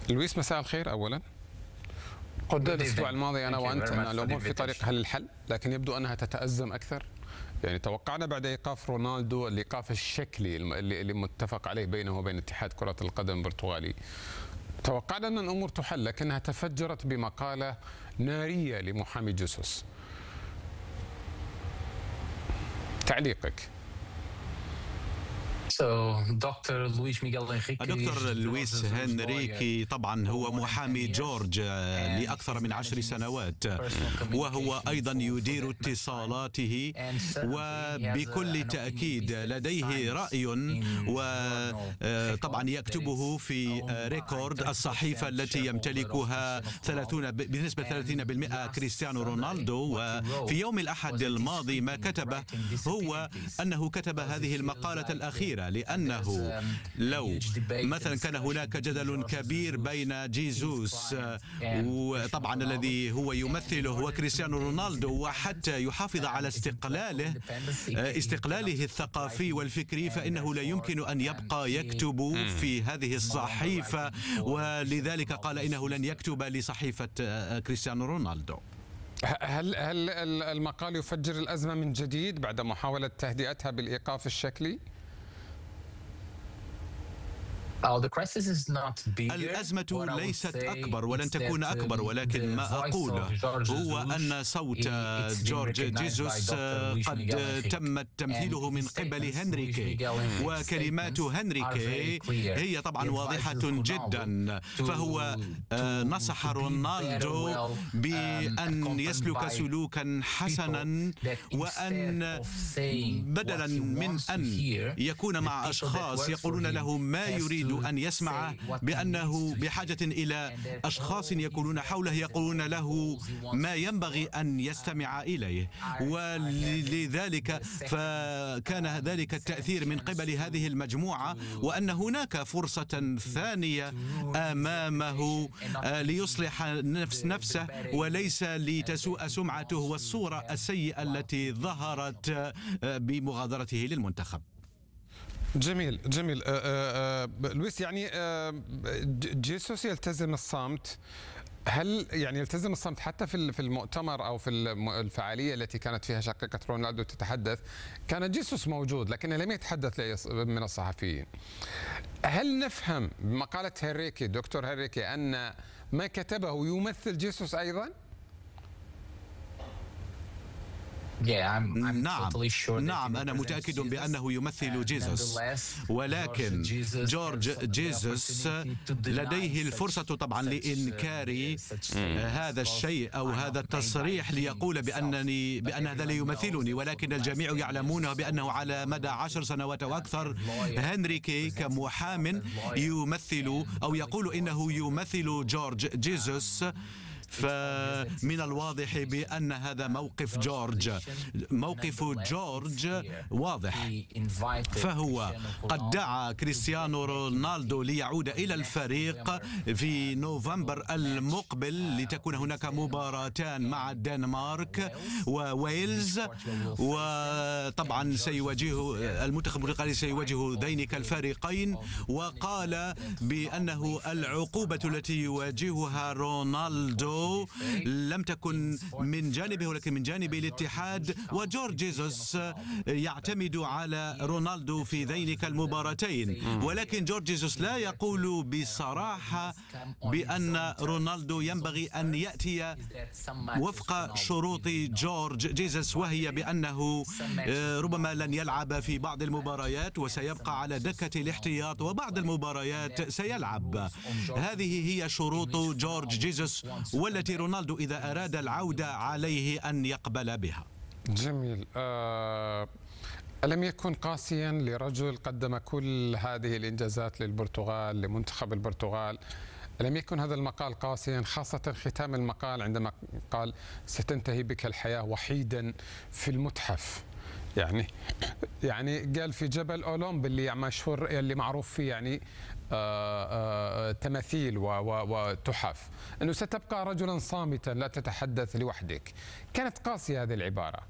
لويس، مساء الخير. أولا قلنا الأسبوع الماضي أنا وأنت أن الأمور في طريق حل الحل، لكن يبدو أنها تتأزم أكثر. يعني توقعنا بعد إيقاف رونالدو الإيقاف الشكلي اللي متفق عليه بينه وبين اتحاد كرة القدم البرتغالي، توقعنا أن الأمور تحل، لكنها تفجرت بمقالة نارية لمحامي جيسوس. تعليقك؟ الدكتور لويس هنريكي طبعا هو محامي جورج لأكثر من 10 سنوات، وهو أيضا يدير اتصالاته، وبكل تأكيد لديه رأي، وطبعا يكتبه في ريكورد الصحيفة التي يمتلكها بنسبة 30% كريستيانو رونالدو. وفي يوم الأحد الماضي ما كتبه هو أنه كتب هذه المقالة الأخيرة لأنه لو مثلا كان هناك جدل كبير بين جيسوس وطبعا الذي هو يمثله هو كريستيانو رونالدو، وحتى يحافظ على استقلاله الثقافي والفكري، فإنه لا يمكن أن يبقى يكتب في هذه الصحيفة، ولذلك قال إنه لن يكتب لصحيفة كريستيانو رونالدو. هل المقال يفجر الأزمة من جديد بعد محاولة تهدئتها بالإيقاف الشكلي؟ الأزمة ليست أكبر ولن تكون أكبر، ولكن ما أقوله هو أن صوت جورج جيسوس قد تم تمثيله من قبل هنريكي، وكلمات هنريكي هي طبعا واضحة جدا. فهو نصح رونالدو بأن يسلك سلوكا حسنا، وأن بدلا من أن يكون مع أشخاص يقولون له ما يريد أن يسمع، بأنه بحاجة إلى أشخاص يكونون حوله يقولون له ما ينبغي أن يستمع إليه، ولذلك فكان ذلك التأثير من قبل هذه المجموعة، وأن هناك فرصة ثانية أمامه ليصلح نفسه وليس لتسوء سمعته والصورة السيئة التي ظهرت بمغادرته للمنتخب. جميل جميل. لويس، يعني جيسوس يلتزم الصمت. هل يعني يلتزم الصمت حتى في المؤتمر أو في الفعالية التي كانت فيها شقيقة رونالدو تتحدث؟ كان جيسوس موجود لكن لم يتحدث من الصحفيين. هل نفهم بمقالة هنريكي دكتور هنريكي أن ما كتبه يمثل جيسوس أيضا؟ نعم، أنا متأكد بأنه يمثل جيسوس، ولكن جورج جيسوس لديه الفرصة طبعا لإنكار هذا الشيء أو هذا التصريح ليقول بأن هذا لا يمثلني، ولكن الجميع يعلمون بأنه على مدى 10 سنوات أو أكثر هنريكي كمحام يمثل أو يقول إنه يمثل جورج جيسوس. فمن الواضح بأن هذا موقف جورج واضح، فهو قد دعا كريستيانو رونالدو ليعود إلى الفريق في نوفمبر المقبل لتكون هناك مباراتان مع الدنمارك وويلز، وطبعا سيواجه المنتخب البرتغالي سيواجه ذينك الفريقين، وقال بأنه العقوبة التي يواجهها رونالدو لم تكن من جانبه ولكن من جانب الاتحاد، وجورج جيسوس يعتمد على رونالدو في ذينك المباراتين، ولكن جورج جيسوس لا يقول بصراحة بأن رونالدو ينبغي أن يأتي وفق شروط جورج جيسوس، وهي بأنه ربما لن يلعب في بعض المباريات وسيبقى على دكة الاحتياط، وبعض المباريات سيلعب. هذه هي شروط جورج جيسوس، والتي رونالدو إذا أراد العودة عليه أن يقبل بها. جميل. ألم يكن قاسيا لرجل قدم كل هذه الإنجازات للبرتغال لمنتخب البرتغال؟ ألم يكن هذا المقال قاسيا، خاصة ختام المقال عندما قال ستنتهي بك الحياة وحيدا في المتحف؟ يعني قال في جبل أولمب اللي مشهور اللي معروف فيه يعني تماثيل وتحف، أنه ستبقى رجلا صامتا لا تتحدث لوحدك. كانت قاسية هذه العبارة.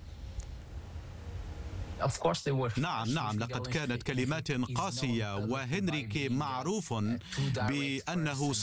نعم، لقد كانت كلمات قاسية، وهنريكي معروف بأنه